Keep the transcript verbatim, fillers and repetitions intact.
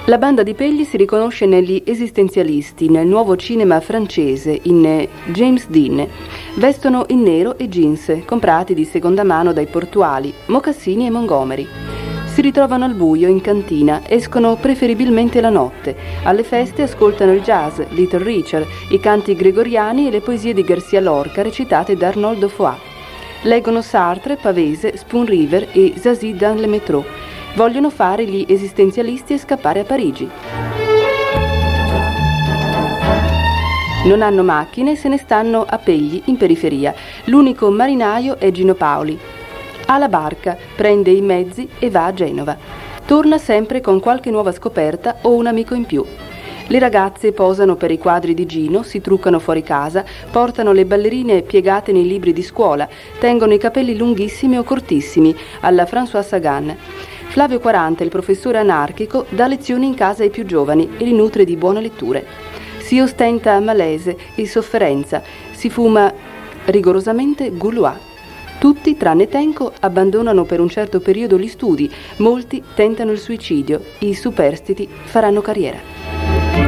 La banda di Pegli si riconosce negli esistenzialisti, nel nuovo cinema francese, in James Dean. Vestono in nero e jeans, comprati di seconda mano dai portuali, Mocassini e Montgomery. Si ritrovano al buio in cantina, escono preferibilmente la notte. Alle feste ascoltano il jazz, Little Richard, i canti gregoriani e le poesie di Garcia Lorca recitate da Arnoldo Foà. Leggono Sartre, Pavese, Spoon River e Zazie dans le métro. Vogliono fare gli esistenzialisti e scappare a Parigi. Non hanno macchine e se ne stanno a Pegli, in periferia. L'unico marinaio è Gino Paoli. Ha la barca, prende i mezzi e va a Genova. Torna sempre con qualche nuova scoperta o un amico in più. Le ragazze posano per i quadri di Gino, si truccano fuori casa, portano le ballerine piegate nei libri di scuola, tengono i capelli lunghissimi o cortissimi, alla François Sagan. Flavio Quaranta, il professore anarchico, dà lezioni in casa ai più giovani e li nutre di buone letture. Si ostenta malaise e sofferenza, si fuma rigorosamente Gaulois. Tutti, tranne Tenco, abbandonano per un certo periodo gli studi, molti tentano il suicidio, i superstiti faranno carriera.